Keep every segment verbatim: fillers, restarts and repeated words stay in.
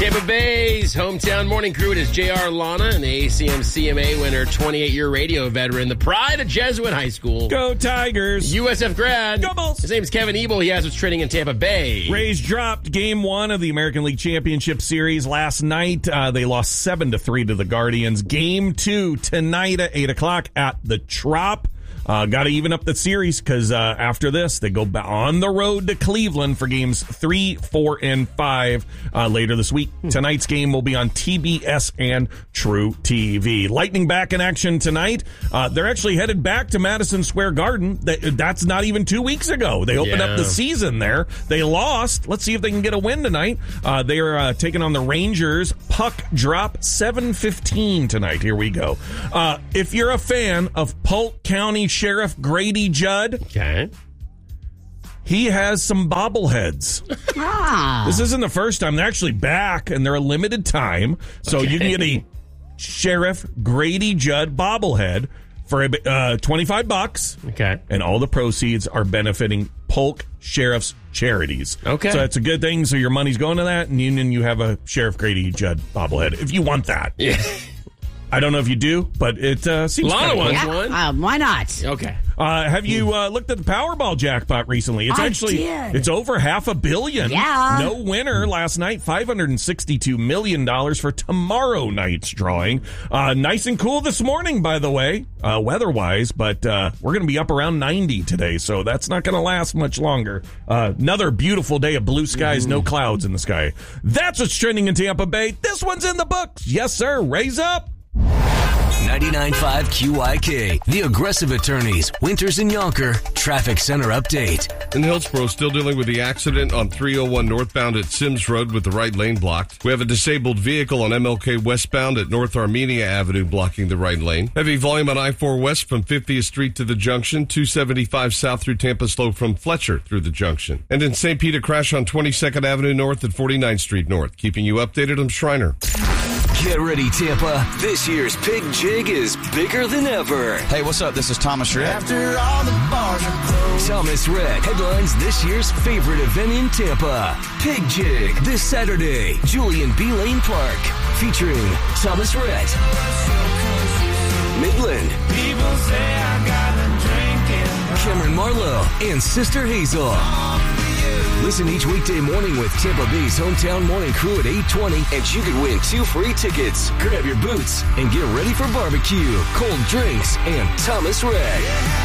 Tampa Bay's hometown morning crew. It is J R. Lana, an A C M C M A winner, twenty-eight-year radio veteran, the pride of Jesuit High School. Go Tigers. U S F grad. Go Bulls. His name's Kevin Ebel. He has what's trending in Tampa Bay. Rays dropped game one of the American League Championship Series last night. Uh, they lost seven to three to the Guardians. Game two tonight at eight o'clock at the Trop. Uh, got to even up the series because uh, after this, they go on the road to Cleveland for games three, four, and five uh, later this week. Hmm. Tonight's game will be on T B S and True T V. Lightning back in action tonight. Uh, they're actually headed back to Madison Square Garden. That, that's not even two weeks ago. They opened yeah. up the season there. They lost. Let's see if they can get a win tonight. Uh, they are uh, taking on the Rangers. Puck drop seven fifteen tonight. Here we go. Uh, if you're a fan of Polk County Sheriff Grady Judd. Okay. He has some bobbleheads. Ah. This isn't the first time. They're actually back, and they're a limited time. So okay. you can get a Sheriff Grady Judd bobblehead for uh, twenty-five bucks. Okay. And all the proceeds are benefiting Polk Sheriff's charities. Okay. So that's a good thing. So your money's going to that, and then you have a Sheriff Grady Judd bobblehead if you want that. Yeah. I don't know if you do, but it uh, seems Lana wants yeah. one. Uh, why not? Okay. Uh, have you uh, looked at the Powerball jackpot recently? It's I actually did. It's over half a billion. Yeah. No winner last night. five hundred sixty-two million dollars for tomorrow night's drawing. Uh, nice and cool this morning, by the way, uh, weather-wise, but uh, we're going to be up around ninety today, so that's not going to last much longer. Uh, another beautiful day of blue skies, mm. no clouds in the sky. That's what's trending in Tampa Bay. This one's in the books. Yes, sir. Raise up. ninety-nine point five Q I K, The Aggressive Attorneys, Winters and Yonker, Traffic Center Update. In Hillsborough, still dealing with the accident on three oh one northbound at Sims Road with the right lane blocked. We have a disabled vehicle on M L K westbound at North Armenia Avenue blocking the right lane. Heavy volume on I four west from fiftieth Street to the junction, two seventy-five south through Tampa slow from Fletcher through the junction. And in Saint Pete, a crash on twenty-second Avenue North at forty-ninth Street North. Keeping you updated, I'm Schreiner. Get ready, Tampa. This year's Pig Jig is bigger than ever. Hey, what's up? This is Thomas Rhett. After all the bars are closed. Thomas Rhett headlines this year's favorite event in Tampa. Pig Jig, this Saturday, Julian B. Lane Park. Featuring Thomas Rhett, Midland, People say I got a drinking, Cameron Marlowe, and Sister Hazel. Listen each weekday morning with Tampa Bay's hometown morning crew at eight twenty, and you could win two free tickets. Grab your boots and get ready for barbecue, cold drinks, and Thomas Rhett.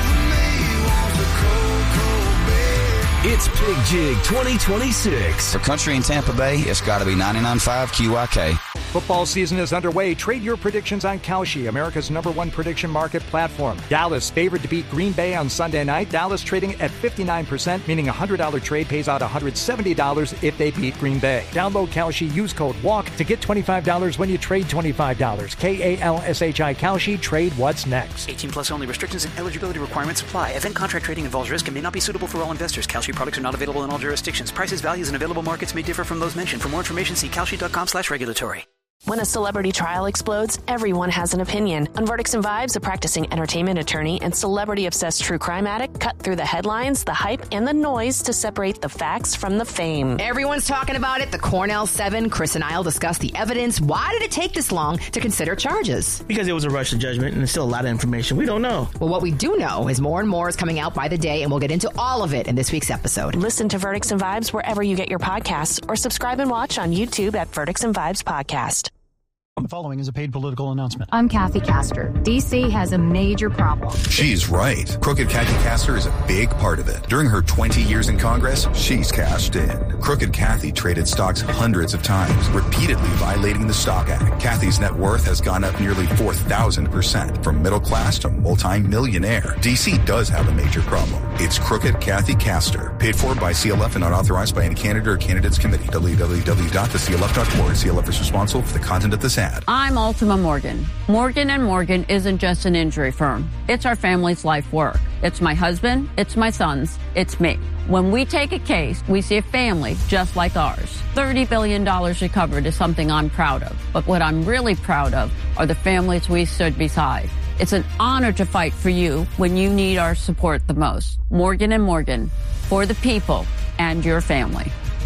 It's Pig Jig twenty twenty-six. For country in Tampa Bay, it's got to be ninety-nine point five Q I K. Football season is underway. Trade your predictions on Kalshi, America's number one prediction market platform. Dallas favored to beat Green Bay on Sunday night. Dallas trading at fifty-nine percent, meaning a one hundred dollars trade pays out one hundred seventy dollars if they beat Green Bay. Download Kalshi, use code WALK to get twenty-five dollars when you trade twenty-five dollars. K A L S H I Kalshi, trade what's next. eighteen plus only. Restrictions and eligibility requirements apply. Event contract trading involves risk and may not be suitable for all investors. Kalshi products are not available in all jurisdictions. Prices, values, and available markets may differ from those mentioned. For more information, see kalshi.com slash regulatory. When a celebrity trial explodes, everyone has an opinion. On Verdicts and Vibes, a practicing entertainment attorney and celebrity-obsessed true crime addict cut through the headlines, the hype, and the noise to separate the facts from the fame. Everyone's talking about it. The Cornell Seven. Chris and I'll discuss the evidence. Why did it take this long to consider charges? Because it was a rush to judgment, and there's still a lot of information we don't know. Well, what we do know is more and more is coming out by the day, and we'll get into all of it in this week's episode. Listen to Verdicts and Vibes wherever you get your podcasts, or subscribe and watch on YouTube at Verdicts and Vibes Podcast. The following is a paid political announcement. I'm Kathy Castor. D C has a major problem. She's right. Crooked Kathy Castor is a big part of it. During her twenty years in Congress, she's cashed in. Crooked Kathy traded stocks hundreds of times, repeatedly violating the Stock Act. Kathy's net worth has gone up nearly four thousand percent, from middle class to multi-millionaire. D C does have a major problem. It's Crooked Kathy Castor. Paid for by C L F and not authorized by any candidate or candidates committee. w w w dot the c l f dot org. C L F is responsible for the content of this ad. I'm Ultima Morgan. Morgan and Morgan isn't just an injury firm. It's our family's life work. It's my husband, it's my sons, it's me. When we take a case, we see a family just like ours. thirty billion dollars recovered is something I'm proud of. But what I'm really proud of are the families we stood beside. It's an honor to fight for you when you need our support the most. Morgan and Morgan, for the people and your family.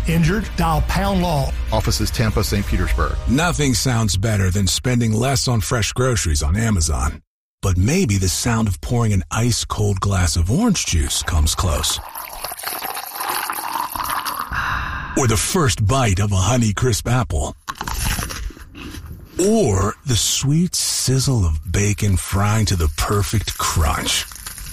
Injured? Dial Pound Law. Offices Tampa, Saint Petersburg. Nothing sounds better than spending less on fresh groceries on Amazon. But maybe the sound of pouring an ice-cold glass of orange juice comes close. Or the first bite of a Honeycrisp apple. Or the sweet sizzle of bacon frying to the perfect crunch.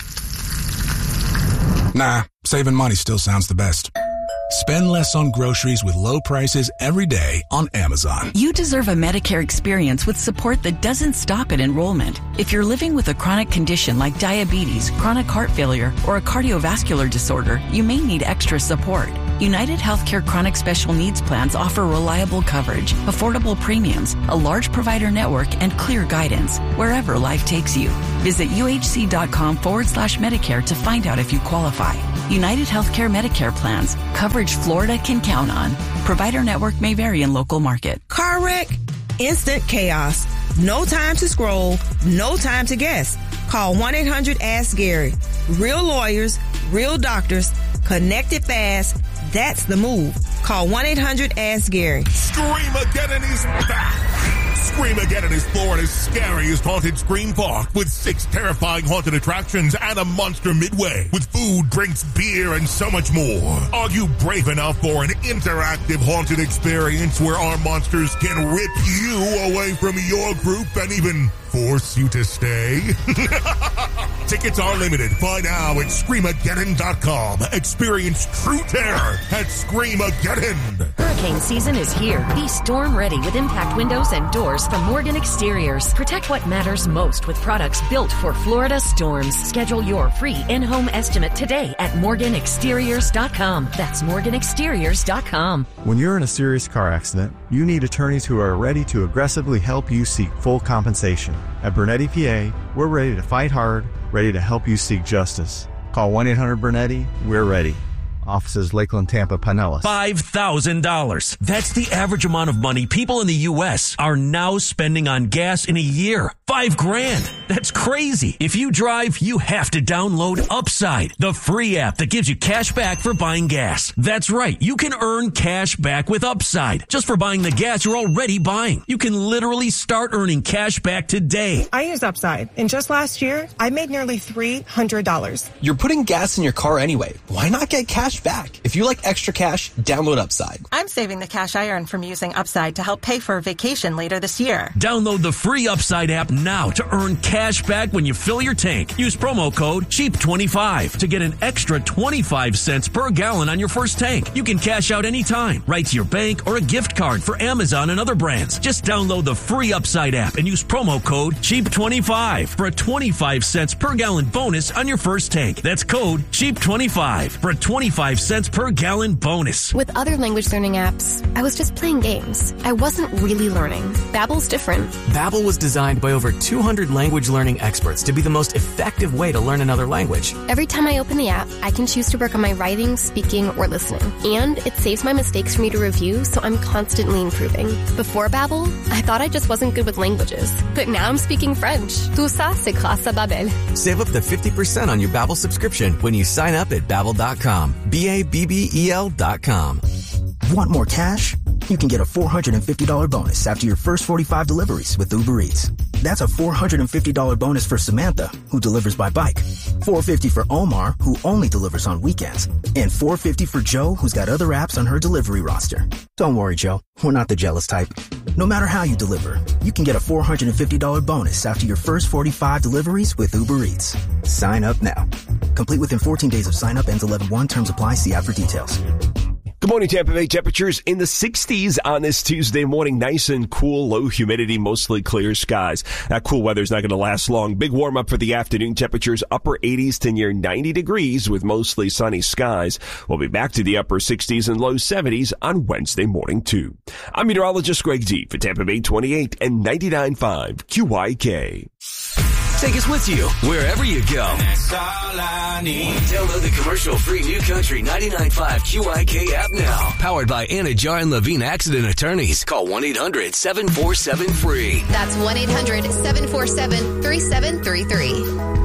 Nah, saving money still sounds the best. Spend less on groceries with low prices every day on Amazon. You deserve a Medicare experience with support that doesn't stop at enrollment. If you're living with a chronic condition like diabetes, chronic heart failure, or a cardiovascular disorder, you may need extra support. United Healthcare Chronic Special Needs Plans offer reliable coverage, affordable premiums, a large provider network, and clear guidance wherever life takes you. Visit uhc.com forward slash Medicare to find out if you qualify. United Healthcare Medicare plans. Coverage Florida can count on. Provider network may vary in local market. Car wreck? Instant chaos. No time to scroll. No time to guess. Call one eight hundred ask Gary. Real lawyers, real doctors, connected fast. That's the move. Call one eight hundred ask Gary. Screamageddon is back. Screamageddon is Florida's scariest haunted scream park with six terrifying haunted attractions and a monster midway with food, drinks, beer, and so much more. Are you brave enough for an interactive haunted experience where our monsters can rip you away from your group and even force you to stay? Tickets are limited. Buy now at Screamageddon dot com. Experience true terror at Screamageddon. Hurricane season is here. Be storm ready with impact windows and doors from Morgan Exteriors. Protect what matters most with products built for Florida storms. Schedule your free in-home estimate today at Morgan Exteriors dot com. That's Morgan Exteriors dot com. When you're in a serious car accident, you need attorneys who are ready to aggressively help you seek full compensation. At Bernetti P A, we're ready to fight hard, ready to help you seek justice. Call one eight hundred Bernetti. We're ready. Offices Lakeland, Tampa, Pinellas. five thousand dollars. That's the average amount of money people in the U S are now spending on gas in a year. Five grand. That's crazy. If you drive, you have to download Upside, the free app that gives you cash back for buying gas. That's right. You can earn cash back with Upside just for buying the gas you're already buying. You can literally start earning cash back today. I use Upside, and just last year, I made nearly three hundred dollars. You're putting gas in your car anyway. Why not get cash back? If you like extra cash, download Upside. I'm saving the cash I earn from using Upside to help pay for a vacation later this year. Download the free Upside app now to earn cash back when you fill your tank. Use promo code cheap twenty-five to get an extra twenty-five cents per gallon on your first tank. You can cash out anytime, right to your bank or a gift card for Amazon and other brands. Just download the free Upside app and use promo code cheap twenty-five for a twenty-five cents per gallon bonus on your first tank. That's code cheap twenty-five for a twenty-five cents per gallon bonus. With other language learning apps, I was just playing games. I wasn't really learning. Babbel's different. Babbel was designed by over two hundred language learning experts to be the most effective way to learn another language. Every time I open the app, I can choose to work on my writing, speaking, or listening. And it saves my mistakes for me to review, so I'm constantly improving. Before Babbel, I thought I just wasn't good with languages. But now I'm speaking French. Tout ça, c'est grâce à Babbel. Save up to fifty percent on your Babbel subscription when you sign up at Babbel dot com. B A B B E L dot com. Want more cash? You can get a four hundred fifty dollars bonus after your first forty-five deliveries with Uber Eats. That's a four hundred fifty dollars bonus for Samantha, who delivers by bike. four hundred fifty dollars for Omar, who only delivers on weekends. And four hundred fifty dollars for Joe, who's got other apps on her delivery roster. Don't worry, Joe. We're not the jealous type. No matter how you deliver, you can get a four hundred fifty dollars bonus after your first forty-five deliveries with Uber Eats. Sign up now. Complete within fourteen days of sign up. Ends eleven one. Terms apply. See app for details. Good morning, Tampa Bay. Temperatures in the sixties on this Tuesday morning. Nice and cool, low humidity, mostly clear skies. That cool weather's not going to last long. Big warm up for the afternoon. Temperatures upper eighties to near ninety degrees with mostly sunny skies. We'll be back to the upper sixties and low seventies on Wednesday morning, too. I'm meteorologist Greg D for Tampa Bay twenty-eight and ninety-nine point five Q Y K. Take us with you wherever you go. That's all I need. Download the commercial-free New Country ninety-nine point five Q I K app now. Powered by Anna Jar and Levine Accident Attorneys. Call one eight hundred seven four seven free. That's one eight hundred seven four seven three seven three three.